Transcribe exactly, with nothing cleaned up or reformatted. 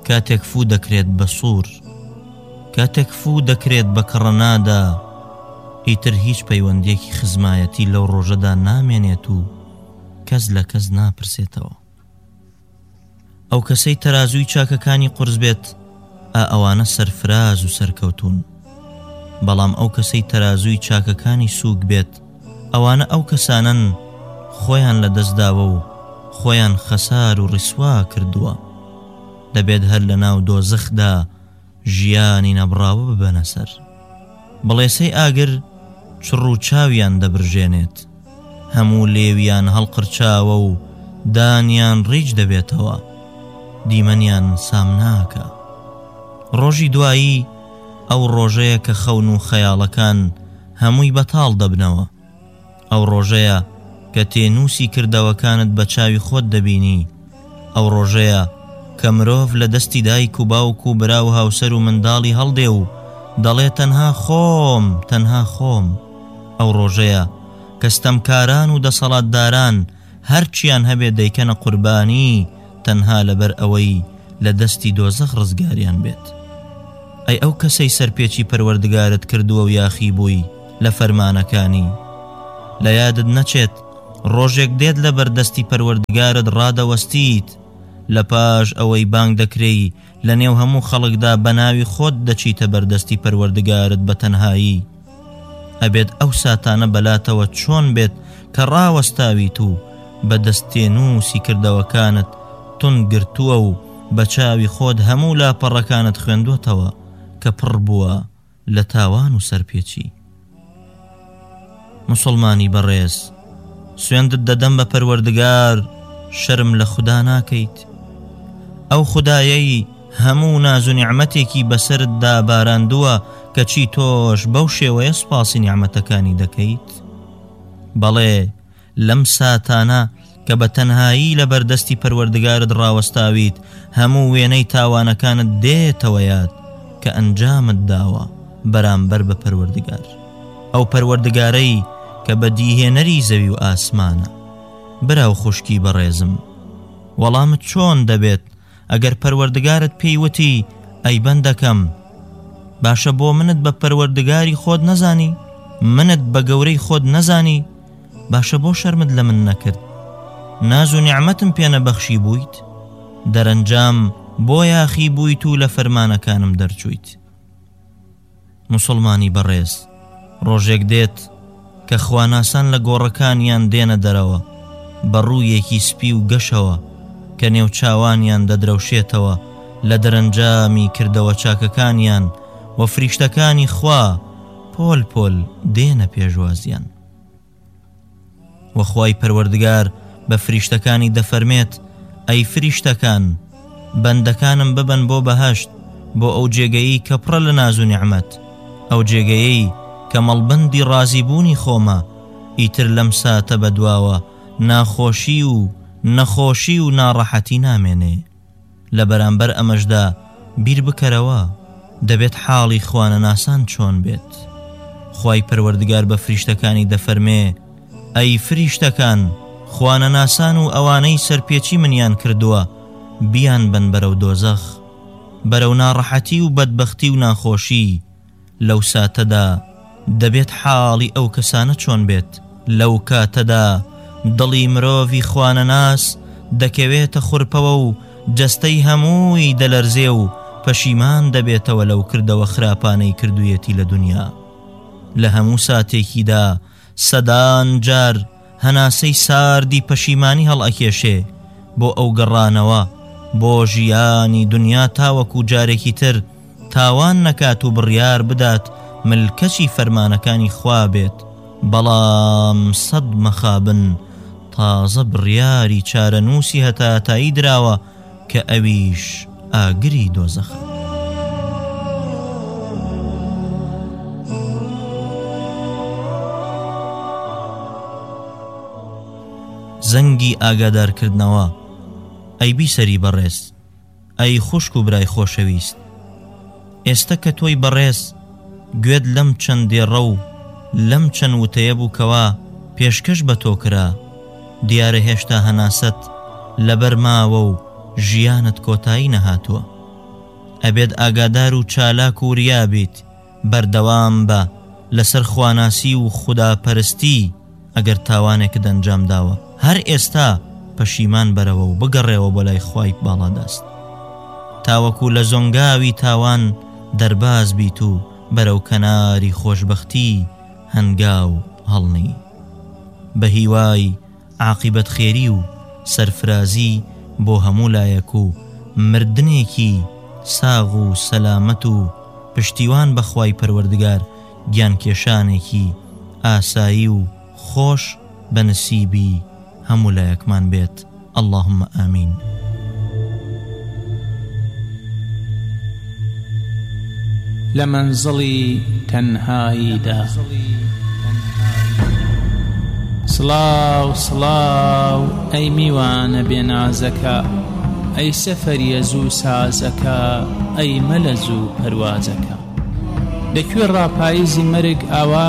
کاتێک فوو دەکرێت بە سوور، کاتێک فوو دەکرێت بە کڕەنادا، ئیتر هیچ پەیوەندێکی خزمایەتی لەو ڕۆژەدا نامێنێت و کەس لە کەس ناپرسێتەوە. ئەو کەسەی تەرازووی چاکەکانی قورس بێت، ئا ئەوانە سەرفراز و سەرکەوتون. بەڵام ئەو کەسەی تەرازووی چاکەکانی سووک بێت، ئەوانە ئەو کەسانن خۆیان لە دەستداوە و خۆیان خەسار و ڕیسوا کردووە. دەبێت هەر لە ناو دۆزەخدا ژیانی نەبڕاوە ببەنە سەر. بەڵێسەی ئاگر چڕ و چاویان دەبرژێنێت، هەموو لێویان هەڵقرچاوە و دانیان ڕیج دەبێتەوە، دیمەنیان سام ناکە. ڕۆژی دوایی ئەو ڕۆژەیە کە خەون و خەیاڵەکان هەمووی بەتاڵ دەبنەوە. ئەو ڕۆژەیە کە تێنووسی کردەوەکانت بە چاوی خۆت دەبینی. ئەو ڕۆژەیە کە مرۆڤ لە دەستی دایک و باوک و برا و هاوسەر و منداڵی هەڵدێ و دەڵێ تەنها خۆم تەنها خۆم. ئەو ڕۆژەیە کە ستەمکاران و دەسەڵاتداران هەرچیان هەبێ دەیکەنە قوربانی تەنها لەبەر ئەوەی لە دەستی دۆزەخ ڕزگاریان بێت. ئەی ئەو کەسەی سەرپێچی پەروەردگارت کردووە و یاخی بووی لە فەرمانەکانی، لە یادت نەچێت ڕۆژێک دێت لە بەردەستی پەروەردگارت ڕادەوەستیت، لە پاش ئەوەی بانگ دەکرێی لە نێو هەموو خەڵکدا بە ناوی خۆت دەچیتە بەردەستی پەروەردگارت بە تەنهایی. ئەبێت ئەو ساتانە بەلاتەوە چۆن بێت کە ڕاوەستاویت و بە دەستێنووسی کردەوەکانت تون گرتووە و بە چاوی خۆت هەموو لاپەڕەکانت خوێندوتەوە کە پڕ بووە لە تاوان و سەرپێچی. مسلمانی بەڕێز، سوێندت دەدەم بە پەروەردگار، شەرم لە خوددا ناکەیت. ئەو خودایەی هەموو ناز و نیعمەتێکی بەسەرتدا باراندووە کە چی تۆش بەو شێوەیە سوپاسی نیعمەتەکانی دەکەیت. بەڵێ لەم ساتانە کە بە تەنهایی لە بەردەستی پەروەردگارت ڕاوەستاویت، هەموو وێنەی تاوانەکانت دێتەوە یاد کە ئەنجامت داوە بەرامبەر بە پەروەردگار، ئەو پەروەردگارەی کە بە دیهێنەری زەوی و ئاسمانە. براو خوشکی بەڕێزم، وەڵامت چۆن دەبێت ئەگەر پەروەردگارت پێیوتی ئەی بەندەکەم، باشە بۆ منت بە پەروەردگاری خۆت نەزانی، منت بە گەورەی خۆت نەزانی، باشە بۆ شەرمت لە من نەکرد، ناز و نیعمەتم پێ نەبەخشی بوویت، دەرەنجام بۆ یاخی بوویت و لە فەرمانەکانم دەرچوویت. مسلمانی بەڕێز، ڕۆژێک دێت کە خواناسان لە گۆڕەکانیان دێنە دەرەوە بە ڕوویەکی سپی و گەشەوە کە نێو چاوانیان دەدرەوشێتەوە لە دەرەنجامی کردەوە چاکەکانیان، و فریشتەکانی خوا پۆل پۆل دێنە پێشوازیان. وەخوای پەروەردگار بە فریشتەکانی دەفەرمێت ئەی فریشتەکان، بەندەکانم ببەن بۆ بەهەشت، بۆ ئەو جێگەیی کە پڕە لە ناز و نیعمەت، ئەو جێگەیەی کە مەڵبەندی ڕازیبوونی خۆمە. ئیتر لەم ساتە بەدواوە ناخۆشی و نەخۆشی و ناڕەحەتی نامێنێ. لە بەرامبەر ئەمەشدا بیر بکەرەوە دەبێت حاڵی خوانە ناسان چۆن بێت. خوای پەروەردگار بە فریشتەکانی دەفەرمێ ئەی فریشتەکان، خوانە ناسان و ئەوانەی سەرپێچی منیان کردووە بیان بن بەرەو دۆزەخ، بەرەو ناڕەحەتی و بەدبەختی و ناخۆشی. لەو ساتەدا دەبێت حاڵی ئەو کەسانە چۆن بێت. لەو کاتەدا دڵی مرۆڤی خوانە ناس دەکەوێتە خوڕپەوە و جەستەی هەمووی دەلەرزێ و پەشیمان دەبێتەوە لەو کردەوە خراپانەی کردوویەتی لە دنیا. لە هەموو ساتێکیدا سەدان جار هەناسەی ساردی پەشیمانی هەڵئەکێشێ بۆ ئەو گەڕانەوە بۆ ژیانی دنیا تاوەکو جارێکی تر تاوان نەکات و بڕیار بدات ملکەچی فەرمانەکانی خوا بێت. بەڵام سەد مەخابن تازە بڕیاری چارەنووسی هەتاتایی دراوە کە ئەویش ئاگری دۆزەخە. زەنگی ئاگادارکردنەوە. ئەی بیسەری بەڕێز، ئەی خوشک و برای خۆشەویست، ئێستا کە تۆی بەڕێز گوێت لەم چەندێڕە و لەم چەند وتەیە بووکەوە پێشکەش بە تۆ کرا، دیارە هێشتا هەناست لەبەر ماوە و ژیانت کۆتایی نەهاتووە. ئەبێت ئاگادار و چالاک و ریابیت بەردەوام بە لەسەر خواناسی و خوداپەرستی ئەگەر تاوانێکت ئەنجام داوە هەر ئێستا پەشیمان بەرەوە و بگەڕێەوە بۆ لای خوای باڵادەست تاوەکو لە زۆنگاوی تاوان دەرباز بیت و بەرەو کەناری خۆشبەختی هەنگاو هەڵنی بە هیوای عاقبەت خێری و سەرفرازی بۆ هەموو لایەک و مردنێکی ساغ و سەلامەت و پشتیوان بەخوای پەروەردگار گیانکێشانێکی ئاسایی و خۆش بە نسیبی هەموو لایەکمان بێت اللهم ئامین. لە مەنزڵی تەنهاییدا سڵاو سڵاو ئەی میوانە بێنازەکە ئەی سەفەریە زوو سازەکە ئەی مەلە زوو پەروازەکە لەکوێ ڕاپاییزی مەرگ ئاوا